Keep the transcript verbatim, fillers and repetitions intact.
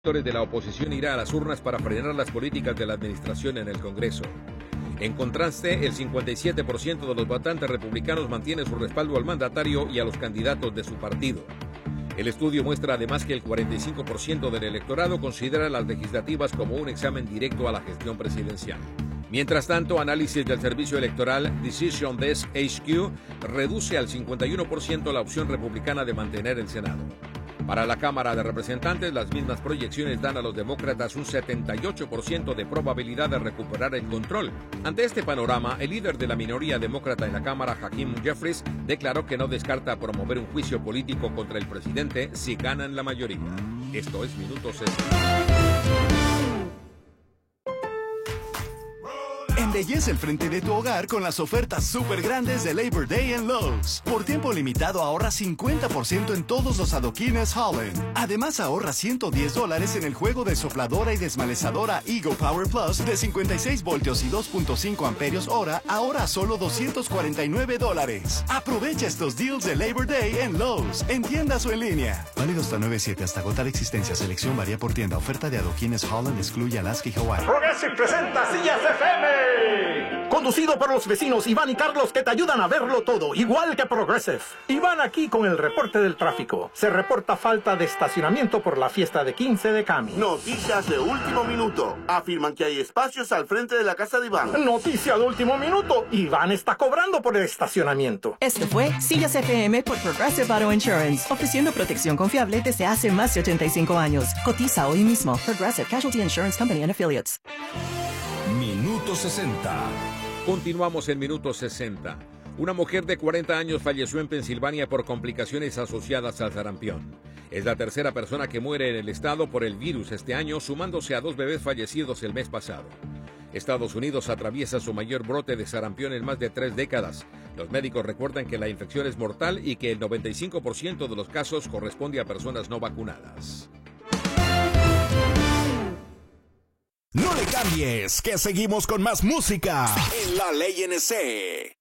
de la oposición irá a las urnas para frenar las políticas de la administración en el Congreso. En contraste, el cincuenta y siete por ciento de los votantes republicanos mantiene su respaldo al mandatario y a los candidatos de su partido. El estudio muestra además que el cuarenta y cinco por ciento del electorado considera las legislativas como un examen directo a la gestión presidencial. Mientras tanto, análisis del servicio electoral Decision Desk H Q reduce al cincuenta y uno por ciento la opción republicana de mantener el Senado. Para la Cámara de Representantes, las mismas proyecciones dan a los demócratas un setenta y ocho por ciento de probabilidad de recuperar el control. Ante este panorama, el líder de la minoría demócrata en la Cámara, Hakeem Jeffries, declaró que no descarta promover un juicio político contra el presidente si ganan la mayoría. Esto es Minuto sesenta. Embellece el frente de tu hogar con las ofertas súper grandes de Labor Day en Lowe's. Por tiempo limitado ahorra cincuenta por ciento en todos los adoquines Holland. Además ahorra ciento diez dólares en el juego de sopladora y desmalezadora Eagle Power Plus de cincuenta y seis voltios y dos punto cinco amperios hora, ahora a solo doscientos cuarenta y nueve dólares. Aprovecha estos deals de Labor Day en Lowe's, en tiendas o en línea. Válido hasta nueve siete hasta agotar existencia. Selección varía por tienda. Oferta de adoquines Holland excluye Alaska y Hawaii. Progressive presenta Sillas F M. Conducido por los vecinos Iván y Carlos, que te ayudan a verlo todo, igual que Progressive. Iván aquí con el reporte del tráfico. Se reporta falta de estacionamiento por la fiesta de quince de Cami. Noticias de último minuto. Afirman que hay espacios al frente de la casa de Iván. Noticia de último minuto. Iván está cobrando por el estacionamiento. Esto fue Sillas F M por Progressive Auto Insurance, ofreciendo protección confiable desde hace más de ochenta y cinco años. Cotiza hoy mismo. Progressive Casualty Insurance Company and Affiliates. Minuto sesenta. Continuamos en Minuto sesenta. Una mujer de cuarenta años falleció en Pensilvania por complicaciones asociadas al sarampión. Es la tercera persona que muere en el estado por el virus este año, sumándose a dos bebés fallecidos el mes pasado. Estados Unidos atraviesa su mayor brote de sarampión en más de tres décadas. Los médicos recuerdan que la infección es mortal y que el noventa y cinco por ciento de los casos corresponde a personas no vacunadas. No le cambies, que seguimos con más música en La Ley N C.